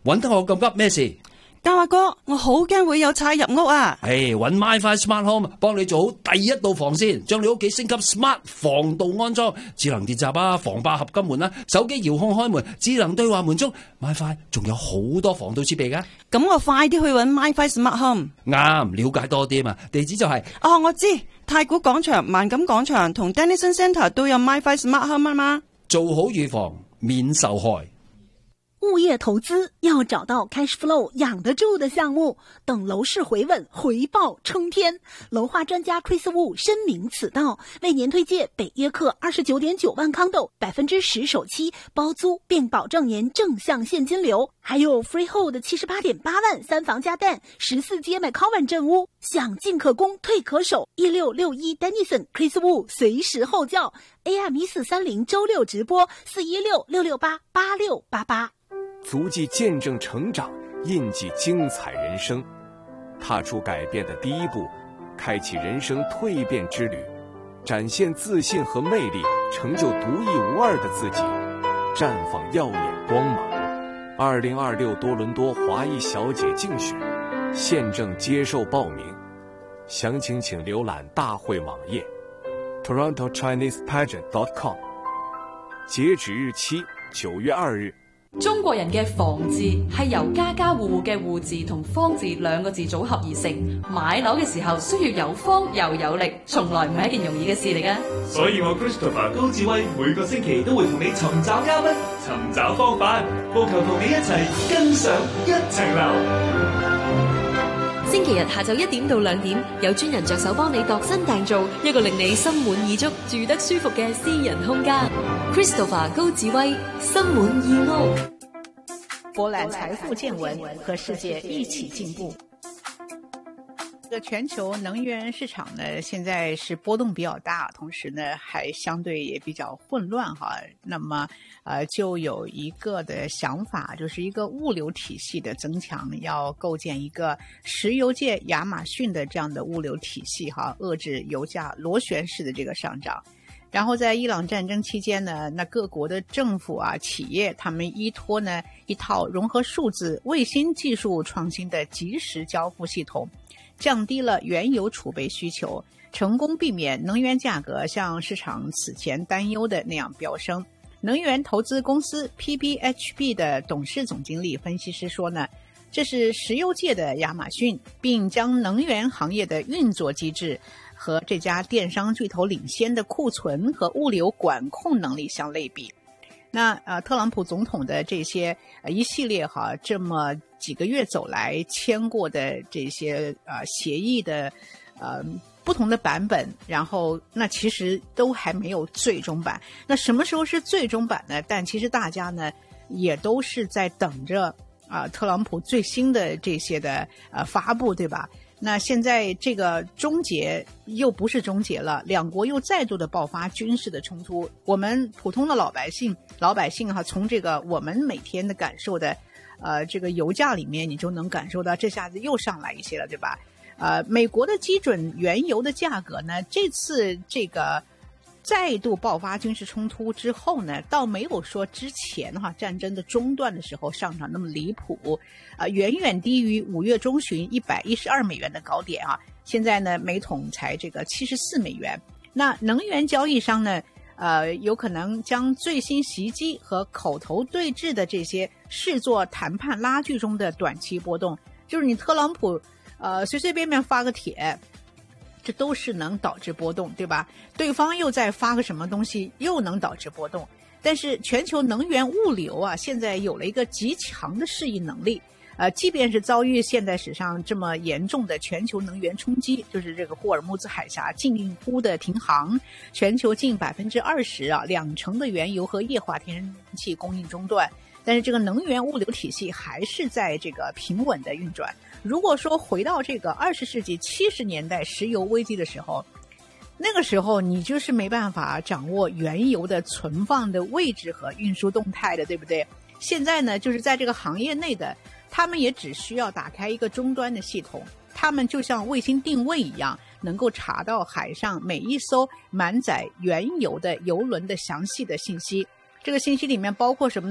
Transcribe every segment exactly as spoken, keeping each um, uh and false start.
揾得我咁急咩事？ 嘉華哥，我好驚會有賊入屋啊！ 誒，揾 MyFi Smart Home 幫你做好第一道防線，將你屋企升級 Smart 防盜安裝，智能電閘啊、防爆合金門啦、手機遙控開門、智能對話門鐘 ，MyFi 仲有好多防盜設備噶。 咁我快啲去揾 MyFi Smart Home。 啱，了解多啲嘛？地址就係、是、 哦，我知太古廣場、萬錦廣場同 Dennison Centre 都有 MyFi Smart Home 啊嘛。 做好預防，免受害。 物业投资要找到 cash flow 养得住的项目，等楼市回稳，回报冲天。楼化专家 Chris Wu 深明此道，为您推荐北约克二十九点九万康斗，百分之十首期包租，并保证您正向现金流，还有 freehold 七十八点八万三房加蛋，十四街 McCowan 镇屋，想进可攻，退可守。一六六一 Dennison Chris Wu 随时候叫 A M 一四三零周六直播四一六六六八八六八八。 足迹见证成长，印记精彩人生，踏出改变的第一步，开启人生蜕变之旅，展现自信和魅力，成就独一无二的自己，绽放耀眼光芒。二零二六多伦多华裔小姐竞选现正接受报名，详情请浏览大会网页 toronto chinese pageant dot com， 截止日期九月二日。 中國人嘅房字係由家家戶戶嘅戶字同方字兩個字組合而成，買樓嘅時候需要有方又有力，從來唔係一件容易嘅事嚟㗎。 所以我 Christopher 高志威每個星期都會同你尋找嘉賓，尋找方法，務求同你一齊跟上一層樓。 星期日下晝一點到兩點，有專人着手幫你度身訂造一個令你心滿意足、住得舒服嘅私人空間。Christopher 高志威，心滿意屋。 博覽財富見聞，和世界一起進步。这个全球能源市场呢，现在是波动比较大，同时呢还相对也比较混乱哈。那么呃就有一个的想法，就是一个物流体系的增强，要构建一个石油界亚马逊的这样的物流体系哈，遏制油价螺旋式的这个上涨。然后在伊朗战争期间呢，那各国的政府啊、企业，他们依托呢一套融合数字、卫星技术创新的即时交付系统，降低了原油储备需求，成功避免能源价格像市场此前担忧的那样飙升。能源投资公司 P P H B 的董事总经理分析师说呢，这是石油界的亚马逊，并将能源行业的运作机制和这家电商巨头领先的库存和物流管控能力相类比。那呃，特朗普总统的这些呃一系列哈这么几个月走来签过的这些呃协议的呃不同的版本，然后那其实都还没有最终版。那什么时候是最终版呢？但其实大家呢也都是在等着啊、呃、特朗普最新的这些的呃发布，对吧？那现在这个终结又不是终结了，两国又再度的爆发军事的冲突。我们普通的老百姓，老百姓哈，从这个我们每天的感受的，呃，这个油价里面，你就能感受到这下子又上来一些了，对吧？呃，美国的基准原油的价格呢，这次这个再度爆发军事冲突之后呢，倒没有说之前哈战争的中断的时候上涨那么离谱，啊、呃，远远低于五月中旬一百一十二美元的高点啊。现在呢，每桶才这个七十四美元。那能源交易商呢，呃，有可能将最新袭击和口头对峙的这些视作谈判拉锯中的短期波动，就是你特朗普呃随随便便发个帖。这都是能导致波动，对吧？对方又再发个什么东西，又能导致波动。但是全球能源物流啊，现在有了一个极强的适应能力。呃，即便是遭遇现代史上这么严重的全球能源冲击，就是这个霍尔木兹海峡近乎的停航，全球近百分之二十啊，两成的原油和液化天然气供应中断。但是这个能源物流体系还是在这个平稳的运转。如果说回到这个二十世纪七十年代石油危机的时候，那个时候你就是没办法掌握原油的存放的位置和运输动态的，对不对？现在呢，就是在这个行业内的，他们也只需要打开一个终端的系统，他们就像卫星定位一样，能够查到海上每一艘满载原油的油轮的详细的信息。这个信息里面包括什么呢？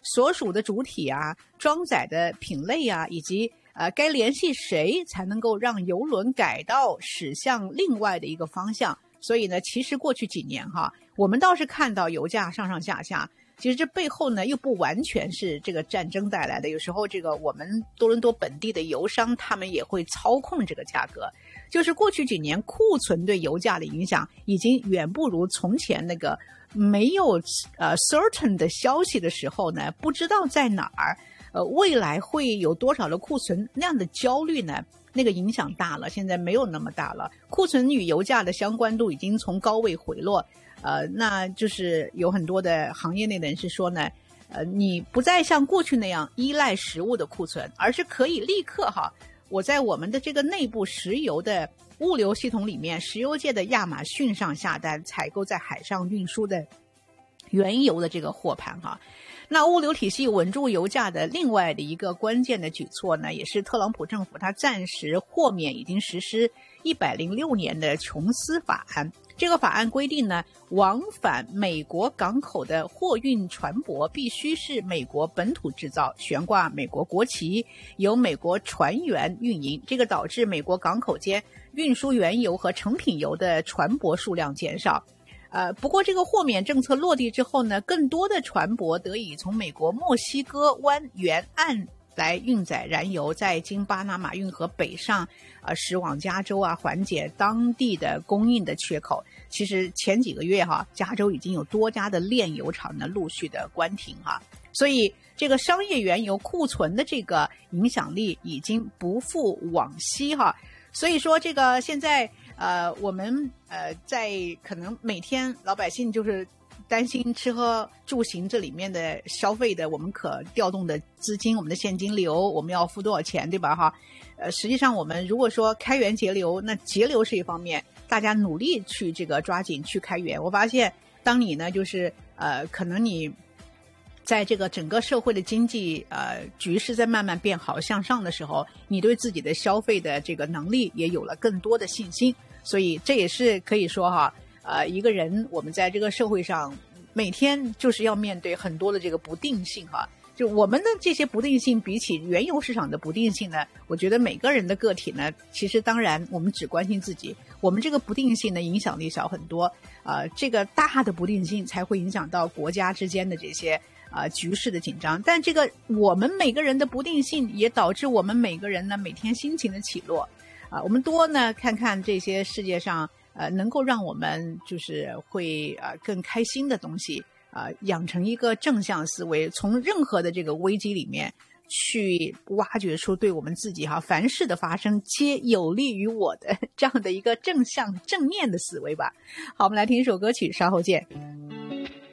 所属的主体啊、装载的品类啊，以及呃该联系谁才能够让邮轮改道驶向另外的一个方向。所以呢，其实过去几年哈，我们倒是看到油价上上下下，其实这背后呢又不完全是这个战争带来的，有时候这个我们多伦多本地的油商他们也会操控这个价格。就是过去几年库存对油价的影响已经远不如从前那个没有呃 certain 的消息的时候呢，不知道在哪儿，呃未来会有多少的库存那样的焦虑呢，那个影响大了，现在没有那么大了。库存与油价的相关度已经从高位回落，呃，那就是有很多的行业内的人士说呢，呃，你不再像过去那样依赖食物的库存，而是可以立刻哈。我在我们的这个内部石油的物流系统里面，石油界的亚马逊上下单采购在海上运输的原油的这个货盘哈。那物流体系稳住油价的另外的一个关键的举措呢，也是特朗普政府他暂时豁免已经实施一百零六年的琼斯法案。这个法案规定呢，往返美国港口的货运船舶必须是美国本土制造，悬挂美国国旗，由美国船员运营。这个导致美国港口间运输原油和成品油的船舶数量减少。呃，不过这个豁免政策落地之后呢，更多的船舶得以从美国墨西哥湾沿岸来运载燃油，再经巴拿马运河北上，呃，驶往加州啊，缓解当地的供应的缺口。其实前几个月哈，加州已经有多家的炼油厂呢陆续的关停哈，所以这个商业原油库存的这个影响力已经不复往昔哈。所以说这个现在呃，我们呃在可能每天老百姓就是担心吃喝住行这里面的消费的我们可调动的资金，我们的现金流我们要付多少钱，对吧哈？呃，实际上我们如果说开源节流，那节流是一方面，大家努力去这个抓紧去开源。我发现当你呢就是呃可能你在这个整个社会的经济呃局势在慢慢变好向上的时候，你对自己的消费的这个能力也有了更多的信心。所以这也是可以说哈，呃一个人我们在这个社会上每天就是要面对很多的这个不定性哈。就我们的这些不定性比起原油市场的不定性呢，我觉得每个人的个体呢，其实当然我们只关心自己，我们这个不定性的影响力小很多，呃，这个大的不定性才会影响到国家之间的这些呃局势的紧张。但这个我们每个人的不定性也导致我们每个人呢每天心情的起落啊、呃，我们多呢看看这些世界上呃能够让我们就是会呃更开心的东西。啊、呃，养成一个正向思维，从任何的这个危机里面去挖掘出对我们自己哈凡事的发生皆有利于我的这样的一个正向正面的思维吧。好，我们来听一首歌曲，稍后见。